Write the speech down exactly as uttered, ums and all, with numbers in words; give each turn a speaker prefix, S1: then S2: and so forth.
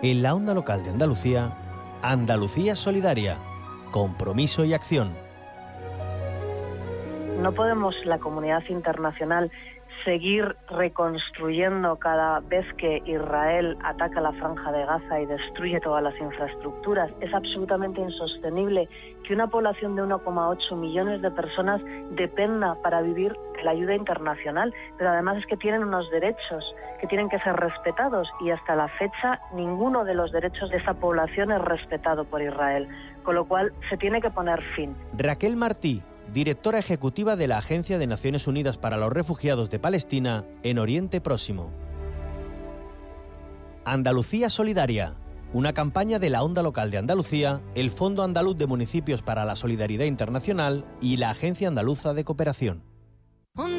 S1: En la onda local de Andalucía, Andalucía Solidaria, compromiso y acción.
S2: No podemos, la comunidad internacional, seguir reconstruyendo cada vez que Israel ataca la Franja de Gaza y destruye todas las infraestructuras. Es absolutamente insostenible que una población de uno coma ocho millones de personas dependa para vivir de la ayuda internacional, pero además es que tienen unos derechos que tienen que ser respetados y hasta la fecha ninguno de los derechos de esa población es respetado por Israel, con lo cual se tiene que poner fin.
S1: Raquel Martí, directora ejecutiva de la Agencia de Naciones Unidas para los Refugiados de Palestina en Oriente Próximo. Andalucía Solidaria, una campaña de la Onda Local de Andalucía, el Fondo Andaluz de Municipios para la Solidaridad Internacional y la Agencia Andaluza de Cooperación.